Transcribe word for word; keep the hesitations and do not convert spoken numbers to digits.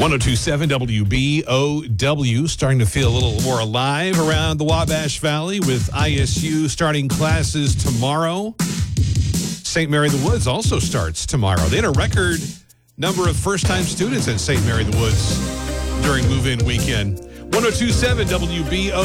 one oh two point seven W B O W, starting to feel a little more alive around the Wabash Valley with I S U starting classes tomorrow. Saint Mary the Woods also starts tomorrow. They had a record number of first-time students at Saint Mary the Woods during move-in weekend. one oh two point seven W B O W.